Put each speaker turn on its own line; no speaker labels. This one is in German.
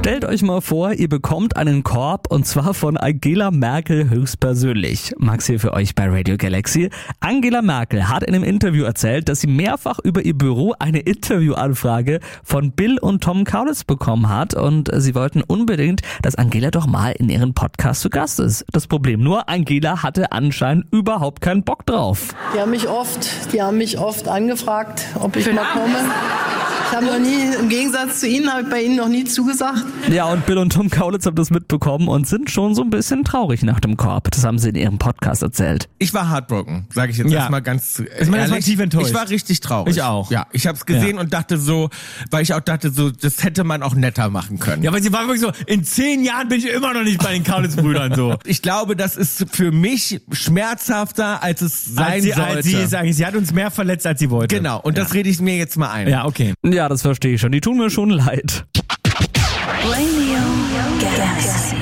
Stellt euch mal vor, ihr bekommt einen Korb und zwar von Angela Merkel höchstpersönlich. Max hier für euch bei Radio Galaxy. Angela Merkel hat in einem Interview erzählt, dass sie mehrfach über ihr Büro eine Interviewanfrage von Bill und Tom Kaulitz bekommen hat und sie wollten unbedingt, dass Angela doch mal in ihren Podcast zu Gast ist. Das Problem nur, Angela hatte anscheinend überhaupt keinen Bock drauf.
Die haben mich oft angefragt, ob ich mal komme. Ich habe noch nie, im Gegensatz zu Ihnen, habe ich bei Ihnen noch nie zugesagt.
Ja, und Bill und Tom Kaulitz haben das mitbekommen und sind schon so ein bisschen traurig nach dem Korb. Das haben sie in ihrem Podcast erzählt.
Ich war heartbroken, sage ich jetzt erstmal ganz ehrlich.
Tief enttäuscht.
Ich war richtig traurig.
Ich auch.
Ja, ich habe es gesehen und dachte so, weil ich auch dachte so, das hätte man auch netter machen können.
Ja, weil sie war wirklich so, in 10 Jahren bin ich immer noch nicht bei den Kaulitz-Brüdern so.
Ich glaube, das ist für mich schmerzhafter, als es sein sollte.
Sie hat uns mehr verletzt, als sie wollte.
Genau, und das rede ich mir jetzt mal ein.
Ja, okay.
Ja, das verstehe ich schon. Die tun mir schon leid.
Radio Galaxy.